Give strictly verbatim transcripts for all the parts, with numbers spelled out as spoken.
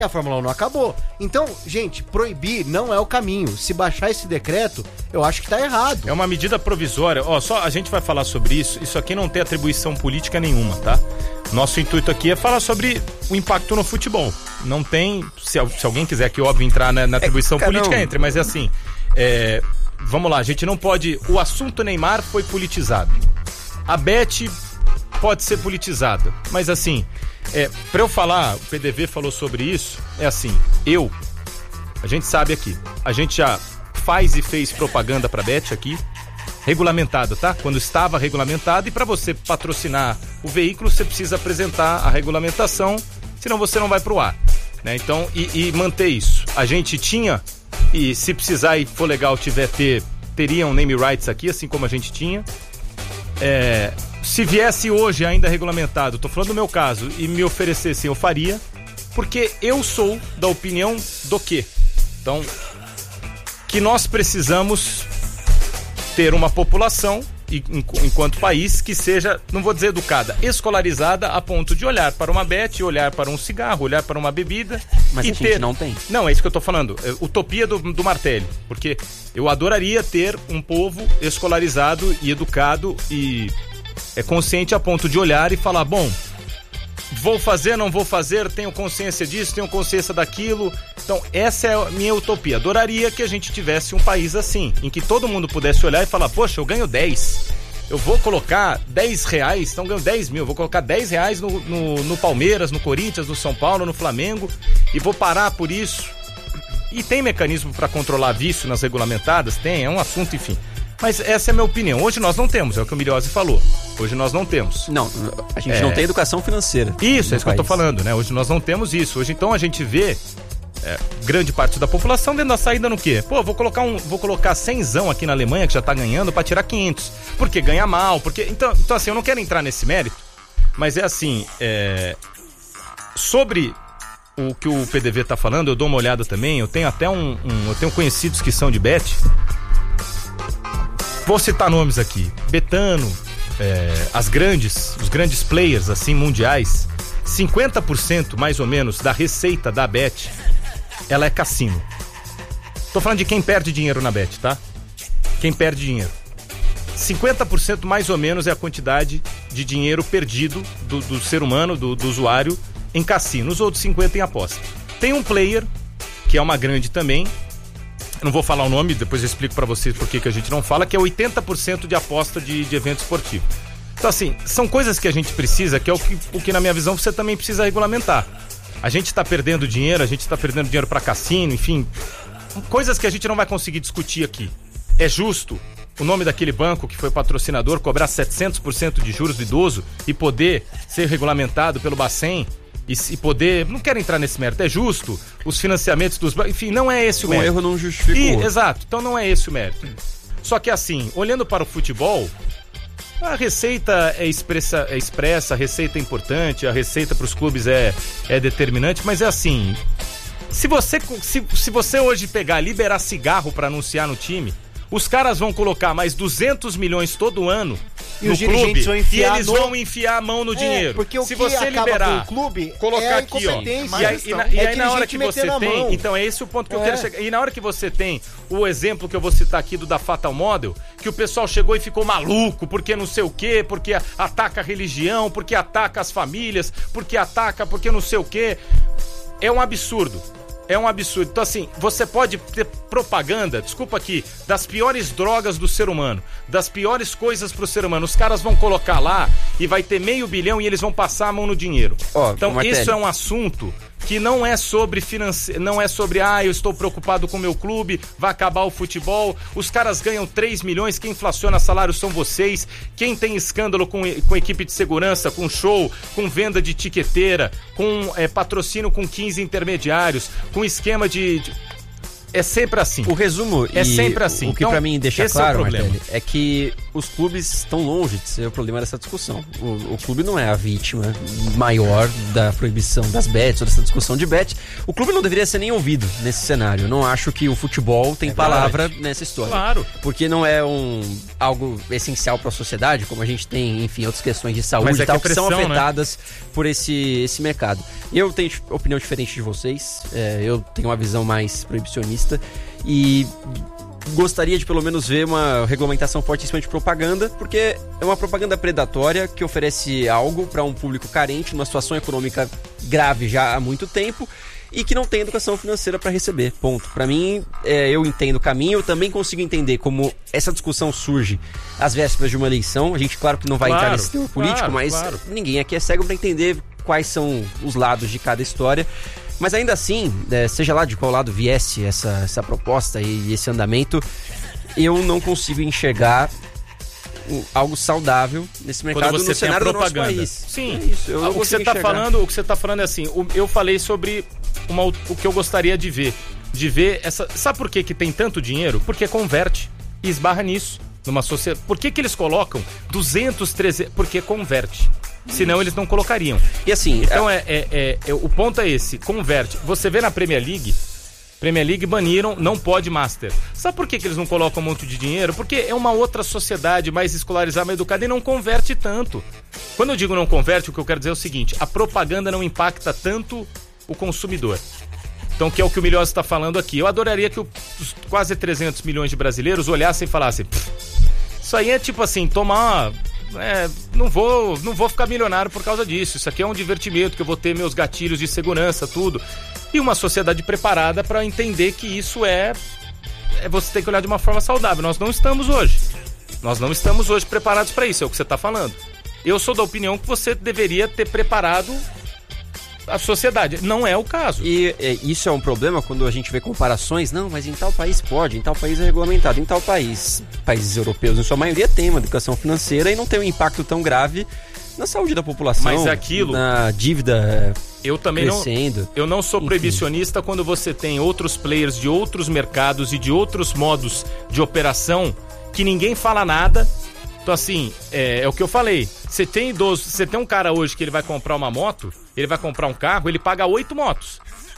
a Fórmula um não acabou. Então, gente, proibir não é o caminho. Se baixar esse decreto, eu acho que tá errado. É uma medida provisória. Ó, só a gente vai falar sobre isso. Isso aqui não tem atribuição política nenhuma, tá? Nosso intuito aqui é falar sobre o impacto no futebol. Não tem... Se, se alguém quiser que, óbvio, entrar na, na atribuição é, política, não. entre. Mas é assim... É, vamos lá, a gente não pode... O assunto Neymar foi politizado. A Bet pode ser politizada. Mas assim... É, pra eu falar, o P D V falou sobre isso, é assim, eu, a gente sabe aqui, a gente já faz e fez propaganda pra Bet aqui, regulamentada, tá? Quando estava regulamentada, e pra você patrocinar o veículo, você precisa apresentar a regulamentação, senão você não vai pro ar, né? Então, e, e manter isso. A gente tinha, e se precisar e for legal tiver ter, teriam name rights aqui, assim como a gente tinha. É... Se viesse hoje ainda regulamentado, tô falando do meu caso, e me oferecessem, eu faria, porque eu sou da opinião do quê? Então, que nós precisamos ter uma população, enquanto país, que seja, não vou dizer educada, escolarizada a ponto de olhar para uma bet, olhar para um cigarro, olhar para uma bebida. Mas e a ter... gente não tem. Não, é isso que eu tô falando. É utopia do, do Martelli. Porque eu adoraria ter um povo escolarizado e educado e... é consciente a ponto de olhar e falar, bom, vou fazer, não vou fazer, tenho consciência disso, tenho consciência daquilo. Então essa é a minha utopia. Adoraria que a gente tivesse um país assim, em que todo mundo pudesse olhar e falar, poxa, eu ganho dez, eu vou colocar dez reais, então ganho dez mil, vou colocar dez reais no, no, no Palmeiras, no Corinthians, no São Paulo, no Flamengo, e vou parar por isso. E tem mecanismo para controlar vício nas regulamentadas? Tem, é um assunto, enfim. Mas essa é a minha opinião. Hoje nós não temos, é o que o Miliose falou. Hoje nós não temos. Não, a gente é... não tem educação financeira. Isso, é isso que eu tô falando, né? Hoje nós não temos isso. Hoje então a gente vê é, grande parte da população vendo a saída no quê? Pô, vou colocar um, vou colocar cenzão aqui na Alemanha, que já tá ganhando, pra tirar quinhentos. Porque ganha mal, porque... Então, então assim, eu não quero entrar nesse mérito, mas é assim, é... sobre o que o P D V tá falando, eu dou uma olhada também, eu tenho até um... um eu tenho conhecidos que são de bet. Vou citar nomes aqui, Betano, é, as grandes, os grandes players assim mundiais, cinquenta por cento mais ou menos da receita da Bet, ela é cassino. Tô falando de quem perde dinheiro na Bet, tá? Quem perde dinheiro. cinquenta por cento mais ou menos é a quantidade de dinheiro perdido do, do ser humano, do, do usuário, em cassino. Os outros cinquenta por cento em aposta. Tem um player, que é uma grande também, não vou falar o nome, depois eu explico pra vocês por que que a gente não fala, que é oitenta por cento de aposta de, de evento esportivo. Então assim, são coisas que a gente precisa, que é o que, o que na minha visão você também precisa regulamentar. A gente tá perdendo dinheiro, a gente tá perdendo dinheiro pra cassino, enfim, coisas que a gente não vai conseguir discutir aqui. É justo o nome daquele banco que foi patrocinador cobrar setecentos por cento de juros do idoso e poder ser regulamentado pelo Bacen? E, e poder, não quero entrar nesse mérito, é justo os financiamentos dos bancos, enfim, não é esse o mérito. O erro não justifica. E, exato, então não é esse o mérito. Só que assim, olhando para o futebol, a receita é expressa, é expressa, a receita é importante, a receita para os clubes é, é determinante, mas é assim, se você, se, se você hoje pegar, liberar cigarro para anunciar no time, os caras vão colocar mais duzentos milhões todo ano e no os clube vão enfiar e eles no... vão enfiar a mão no é, dinheiro. Porque o se que você liberar, com o clube colocar é a aqui, ó. incompetência. E aí, e na, e é aí na hora que você tem, mão. então é esse o ponto que é. eu quero chegar. E na hora que você tem o exemplo que eu vou citar aqui do da Fatal Model, que o pessoal chegou e ficou maluco, porque não sei o quê, porque ataca a religião, porque ataca as famílias, porque ataca, porque não sei o quê. É um absurdo. É um absurdo. Então assim, você pode ter propaganda, desculpa aqui, das piores drogas do ser humano, das piores coisas pro ser humano. Os caras vão colocar lá e vai ter meio bilhão e eles vão passar a mão no dinheiro. Oh, então Martelli, isso é um assunto que não é sobre finance... não é sobre, ah, eu estou preocupado com o meu clube, vai acabar o futebol, os caras ganham três milhões, quem inflaciona salários são vocês, quem tem escândalo com, com equipe de segurança, com show, com venda de tiqueteira, com é, patrocínio com quinze intermediários, com esquema de... de... É sempre assim. O resumo, é sempre assim. O que então, pra mim deixa claro, é Martelli, é que os clubes estão longe de ser o problema dessa discussão. O, o clube não é a vítima maior da proibição das bets ou dessa discussão de bet. O clube não deveria ser nem ouvido nesse cenário. Eu não acho que o futebol tem é palavra verdade. nessa história. Claro. Porque não é um, algo essencial para a sociedade, como a gente tem, enfim, outras questões de saúde é e tal, que, pressão, que são afetadas né? por esse, esse mercado. Eu tenho opinião diferente de vocês. É, eu tenho uma visão mais proibicionista e gostaria de pelo menos ver uma regulamentação fortíssima de propaganda, porque é uma propaganda predatória que oferece algo para um público carente, numa situação econômica grave já há muito tempo e que não tem educação financeira para receber, ponto. Para mim, é, eu entendo o caminho, eu também consigo entender como essa discussão surge às vésperas de uma eleição. A gente, claro que não vai claro, entrar nesse tema político, claro, mas claro. ninguém aqui é cego para entender quais são os lados de cada história. Mas ainda assim, é, seja lá de qual lado viesse essa, essa proposta e esse andamento, eu não consigo enxergar um, algo saudável nesse mercado quando você no cenário do nosso propaganda. país. Sim, é isso, eu o, que você tá falando, o que você está falando é assim, o, eu falei sobre uma, o que eu gostaria de ver. De ver essa. Sabe por que, que tem tanto dinheiro? Porque converte e esbarra nisso. Numa sociedade. Por que, que eles colocam duzentos, trezentos? Porque converte. Senão eles não colocariam. E assim, então é, é, é, é, o ponto é esse, converte. Você vê na Premier League, Premier League baniram, não pode Master. Sabe por que, que eles não colocam um monte de dinheiro? Porque é uma outra sociedade mais escolarizada, mais educada e não converte tanto. Quando eu digo não converte, o que eu quero dizer é o seguinte, a propaganda não impacta tanto o consumidor. Então, que é o que o Milhões está falando aqui. Eu adoraria que os quase trezentos milhões de brasileiros olhassem e falassem, isso aí é tipo assim, tomar... É, não vou, não vou ficar milionário por causa disso. Isso aqui é um divertimento, que eu vou ter meus gatilhos de segurança, tudo. E uma sociedade preparada para entender que isso é, é... Você tem que olhar de uma forma saudável. Nós não estamos hoje. Nós não estamos hoje preparados para isso, é o que você está falando. Eu sou da opinião que você deveria ter preparado a sociedade. Não é o caso. E é, isso é um problema quando a gente vê comparações. Não, mas em tal país pode, em tal país é regulamentado, em tal país, países europeus, em sua maioria tem uma educação financeira e não tem um impacto tão grave na saúde da população. Mas é aquilo, na dívida eu também crescendo. Não, eu não sou proibicionista. Enfim. Quando você tem outros players de outros mercados e de outros modos de operação que ninguém fala nada. Então assim, é, é o que eu falei. Você tem idoso, você tem um cara hoje que ele vai comprar uma moto, ele vai comprar um carro, ele paga oito motos.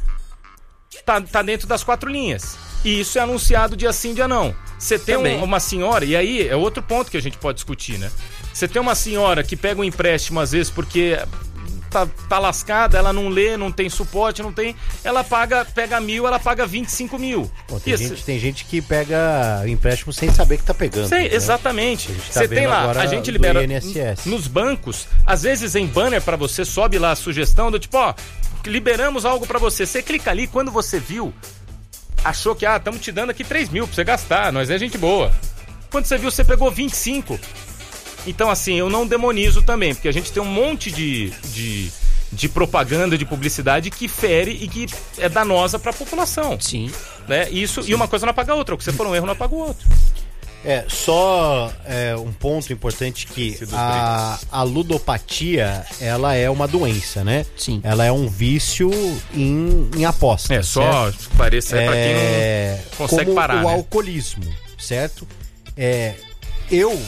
Tá, tá dentro das quatro linhas. E isso é anunciado dia sim, dia não. Você tem um, uma senhora, e aí é outro ponto que a gente pode discutir, né? Você tem uma senhora que pega um empréstimo às vezes porque tá, tá lascada, ela não lê, não tem suporte, não tem... Ela paga, pega mil, ela paga vinte e cinco mil. Pô, tem, gente, tem gente que pega empréstimo sem saber que tá pegando. Sei, né? exatamente. Você tá tem lá, a gente libera I N S S. Nos bancos, às vezes em banner pra você, sobe lá a sugestão do tipo, ó, liberamos algo pra você. Você clica ali, quando você viu, achou que, ah, estamos te dando aqui três mil pra você gastar, nós é gente boa. Quando você viu, você pegou vinte e cinco. Então, assim, eu não demonizo também, porque a gente tem um monte de, de, de propaganda, de publicidade que fere e que é danosa para a população. Sim. Né? Isso, Sim. E uma coisa não apaga a outra. O que você for um erro não apaga o outro. É, só é, um ponto importante que a, a ludopatia, ela é uma doença, né? Sim. Ela é um vício em, em aposta. É, só parecer é, para quem não consegue como parar, o né? alcoolismo, certo? É, eu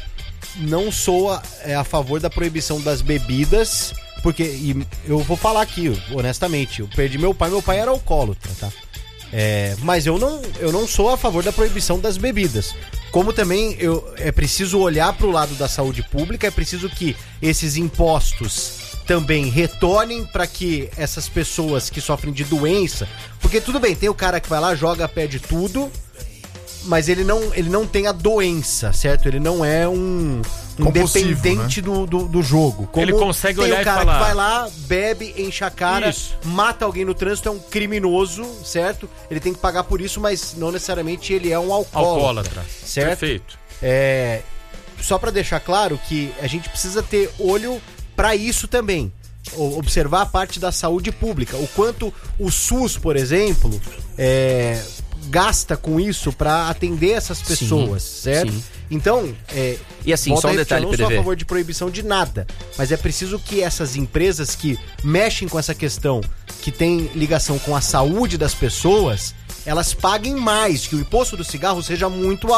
não sou a, é, a favor da proibição das bebidas, porque, e eu vou falar aqui, honestamente, eu perdi meu pai, meu pai era alcoólatra, tá? É, mas eu não, eu não sou a favor da proibição das bebidas. Como também eu, é preciso olhar para o lado da saúde pública, é preciso que esses impostos também retornem para que essas pessoas que sofrem de doença, porque tudo bem, tem o cara que vai lá, joga, pede tudo, mas ele não, ele não tem a doença, certo? Ele não é um, um dependente, né? do, do, do jogo. Como ele consegue olhar e falar... Tem o cara que vai lá, bebe, enche a cara, isso. mata alguém no trânsito, é um criminoso, certo? Ele tem que pagar por isso, mas não necessariamente ele é um alcoólatra. Alcoólatra, certo? Perfeito. É, só pra deixar claro que a gente precisa ter olho pra isso também. Observar a parte da saúde pública. O quanto o SUS, por exemplo... É, gasta com isso pra atender essas pessoas, sim, certo? Sim. Então, é, e assim, só um detalhe, eu não sou a favor de proibição de nada, mas é preciso que essas empresas que mexem com essa questão, que tem ligação com a saúde das pessoas, elas paguem mais, que o imposto do cigarro seja muito alto.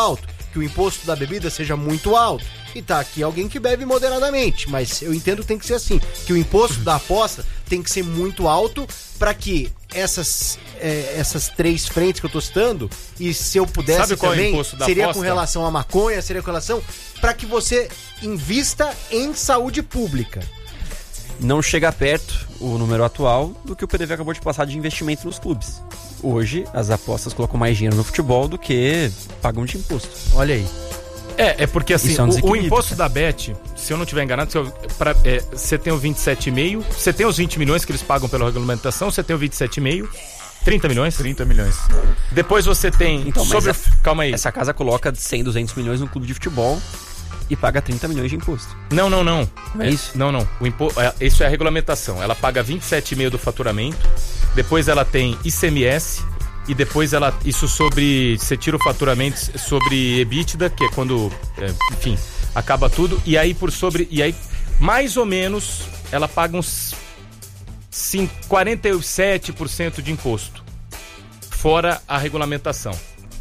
que o imposto da bebida seja muito alto. E tá aqui alguém que bebe moderadamente, mas eu entendo que tem que ser assim, que o imposto da aposta tem que ser muito alto para que essas, é, essas três frentes que eu tô citando, e se eu pudesse Sabe qual também, é o imposto da seria aposta? com relação à maconha, seria com relação para que você invista em saúde pública. Não chega perto o número atual do que o P D V acabou de passar de investimento nos clubes. Hoje, as apostas colocam mais dinheiro no futebol do que pagam de imposto. Olha aí. É, é porque assim, Isso é um o, o desequilíbrio, imposto cara. da Bet, se eu não estiver enganado, você é, tem o vinte e sete vírgula cinco, você tem os vinte milhões que eles pagam pela regulamentação, você tem o vinte e sete vírgula cinco, trinta milhões? trinta milhões. Depois você tem Então, mas sobre... a- Calma aí. Essa casa coloca cem, duzentos milhões no clube de futebol e paga trinta milhões de imposto. Não, não, não. Não é isso? Não, não. O impo... é, isso é a regulamentação. Ela paga vinte e sete vírgula cinco do faturamento, depois ela tem I C M S, e depois ela, isso sobre, você tira o faturamento sobre EBITDA, que é quando, é, enfim, acaba tudo, e aí por sobre, e aí mais ou menos ela paga uns sim, quarenta e sete por cento de imposto, fora a regulamentação.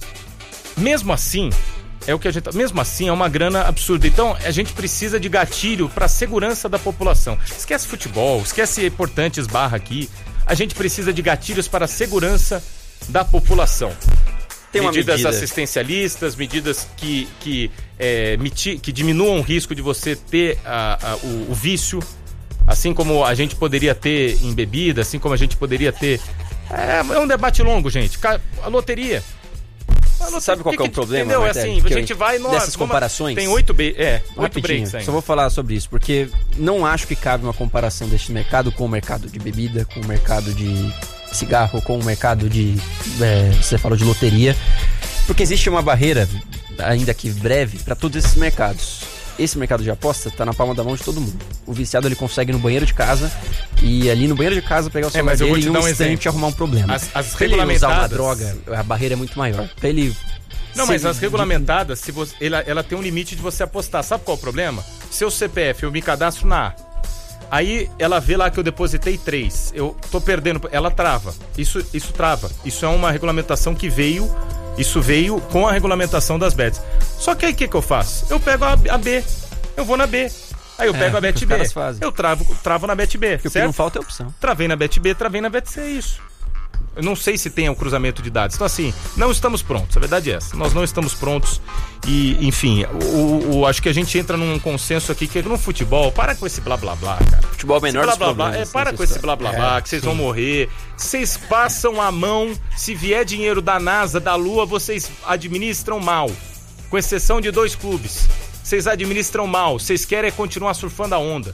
Mesmo assim, é o que a gente, mesmo assim é uma grana absurda. Então a gente precisa de gatilho para a segurança da população. Esquece futebol, esquece importantes barra aqui. A gente precisa de gatilhos para a segurança da população. Tem uma medidas medida. assistencialistas, medidas que, que, é, miti, que diminuam o risco de você ter a, a, o, o vício, assim como a gente poderia ter em bebida, assim como a gente poderia ter... É, é um debate longo, gente. A loteria... A loteria Sabe qual que é o que- problema, Entendeu? É Martelli? assim, Que a eu- gente vai... No, dessas vamos- comparações? Tem oito, be- é, oito Rapidinho, breaks ainda. só vou falar sobre isso, porque não acho que cabe uma comparação deste mercado com o mercado de bebida, com o mercado de cigarro, com o mercado de, é, você falou de loteria, porque existe uma barreira, ainda que breve, para todos esses mercados. Esse mercado de aposta tá na palma da mão de todo mundo. O viciado ele consegue ir no banheiro de casa e ali no banheiro de casa pegar o celular mas eu vou dele te e em dar um um instante exemplo. arrumar um problema. As- as Pra ele usar uma regulamentadas- droga, a barreira é muito maior. Pra ele Não, mas se- as regulamentadas, se você, ela, ela tem um limite de você apostar. Sabe qual é o problema? Seu C P F, eu me cadastro na A. Aí ela vê lá que eu depositei três. Eu tô perdendo. Ela trava. Isso, isso trava. Isso é uma regulamentação que veio. Isso veio com a regulamentação das bets. Só que aí o que, que eu faço? Eu pego a, a B. Eu vou na B. Aí eu É, pego a Bet os B. caras fazem. Eu travo, travo na Bet B. Porque o que certo? não falta é opção. Travei na Bet B, travei na Bet C, é isso. Eu não sei se tem um cruzamento de dados. Então, assim, não estamos prontos. A verdade é essa. Nós não estamos prontos. E, enfim, o, o- acho que a gente entra num consenso aqui que no futebol, para com esse blá blá blá, cara. Futebol é o menor Blá, dos blá, blá. problemas. É, para nessa com esse história. blá blá blá, É, que vocês sim. vão morrer. Vocês passam a mão. Se vier dinheiro da NASA, da Lua, vocês administram mal. Com exceção de dois clubes. Vocês administram mal. Vocês querem é continuar surfando a onda.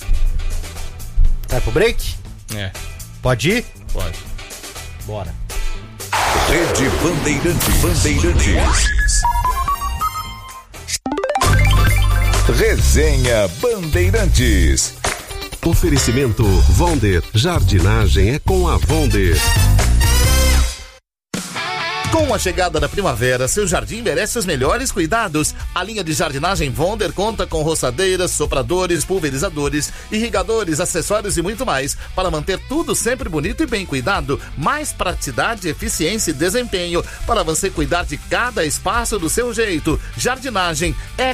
Vai pro break? É, Pode ir? pode. Bora. Rede Bandeirantes. Bandeirantes. Resenha Bandeirantes. Oferecimento Vonder. Jardinagem é com a Vonder. Com a chegada da primavera, seu jardim merece os melhores cuidados. A linha de jardinagem Vonder conta com roçadeiras, sopradores, pulverizadores, irrigadores, acessórios e muito mais para manter tudo sempre bonito e bem cuidado. Mais praticidade, eficiência e desempenho para você cuidar de cada espaço do seu jeito. Jardinagem é